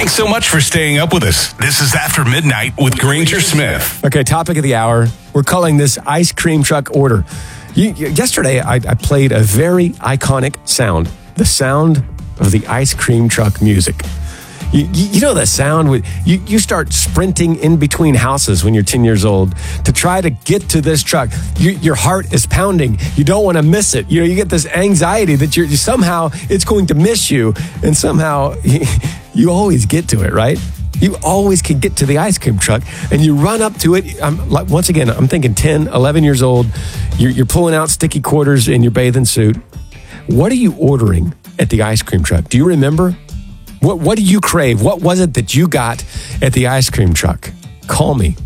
Thanks so much for staying up with us. This is After Midnight with Granger Smith. Okay, topic of the hour. We're calling this ice cream truck order. Yesterday, I played a very iconic sound. The sound of the ice cream truck music. You know the sound when you start sprinting in between houses when you're 10 years old to try to get to this truck. Your heart is pounding. You don't want to miss it. You get this anxiety that somehow it's going to miss you, and somehow you always get to it, right? You always can get to the ice cream truck, and you run up to it. Once again, I'm thinking 10, 11 years old. You're pulling out sticky quarters in your bathing suit. What are you ordering at the ice cream truck? Do you remember? What do you crave? What was it that you got at the ice cream truck? Call me,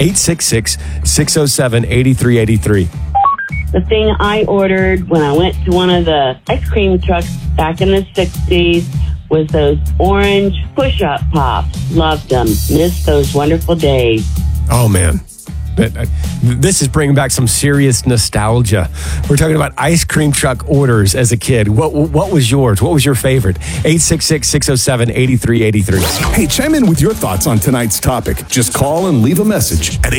866-607-8383. The thing I ordered when I went to one of the ice cream trucks back in the 60s was those orange push-up pops. Loved them. Missed those wonderful days. Oh, man. This is bringing back some serious nostalgia. We're talking about ice cream truck orders as a kid. What was yours? What was your favorite? 866-607-8383. Hey, chime in with your thoughts on tonight's topic. Just call and leave a message at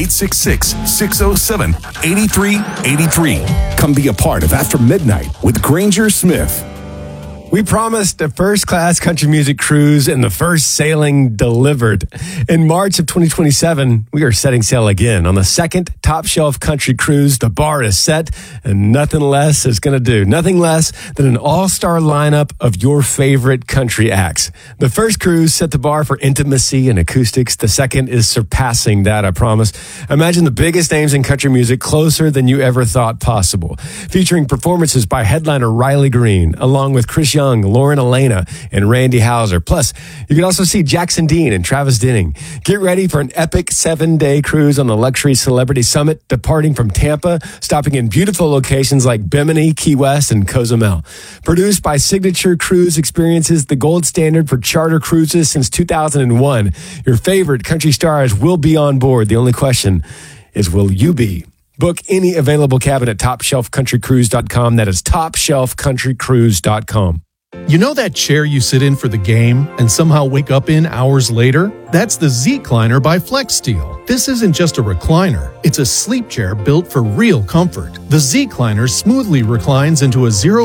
866-607-8383. Come be a part of After Midnight with Granger Smith. We promised a first-class country music cruise, and the first sailing delivered. In March of 2027, we are setting sail again on the second Top Shelf Country Cruise. The bar is set, and nothing less is going to do. Nothing less than an all-star lineup of your favorite country acts. The first cruise set the bar for intimacy and acoustics. The second is surpassing that, I promise. Imagine the biggest names in country music closer than you ever thought possible. Featuring performances by headliner Riley Green, along with Chris Young, Lauren Elena, and Randy Houser. Plus, you can also see Jackson Dean and Travis Denning. Get ready for an epic 7-day cruise on the Luxury Celebrity Summit, departing from Tampa, stopping in beautiful locations like Bimini, Key West, and Cozumel. Produced by Signature Cruise Experiences, the gold standard for charter cruises since 2001. Your favorite country stars will be on board. The only question is, will you be? Book any available cabin at TopShelfCountryCruise.com. That is TopShelfCountryCruise.com. You know that chair you sit in for the game and somehow wake up in hours later? That's the Z-Cliner by FlexSteel. This isn't just a recliner. It's a sleep chair built for real comfort. The Z-Cliner smoothly reclines into a zero